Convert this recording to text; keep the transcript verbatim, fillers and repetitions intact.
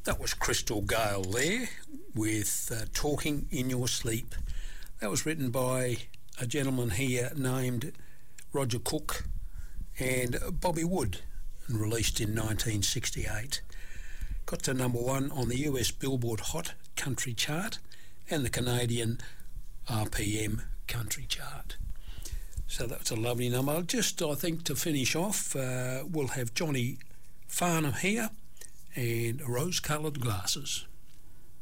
That was Crystal Gale there with uh, Talking in Your Sleep. That was written by a gentleman here named Roger Cook and Bobby Wood and released in nineteen sixty-eight. Got to number one on the U S Billboard Hot Country Chart and the Canadian R P M Country Chart. So that's a lovely number. Just, I think, to finish off, uh, we'll have Johnny Farnham here and Rose-Coloured Glasses.